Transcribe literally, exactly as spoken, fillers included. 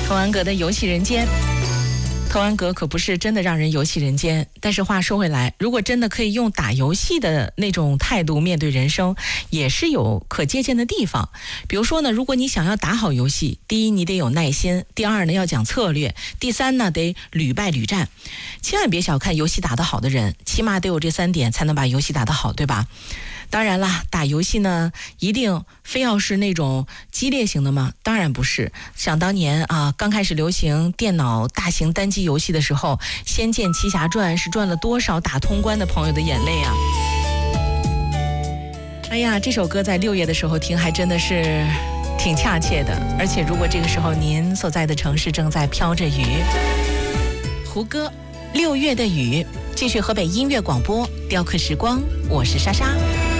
童安格的游戏人间。童安格可不是真的让人游戏人间，但是话说回来，如果真的可以用打游戏的那种态度面对人生，也是有可借鉴的地方。比如说呢，如果你想要打好游戏，第一你得有耐心，第二呢要讲策略，第三呢得屡败屡战。千万别小看游戏打得好的人，起码得有这三点才能把游戏打得好，对吧？当然啦，打游戏呢一定非要是那种激烈型的吗？当然不是。想当年啊，刚开始流行电脑大型单机游戏的时候，《仙剑奇侠传》是赚了多少打通关的朋友的眼泪啊！哎呀，这首歌在六月的时候听还真的是挺恰切的。而且如果这个时候您所在的城市正在飘着雨，胡歌《六月的雨》，继续河北音乐广播雕刻时光，我是莎莎。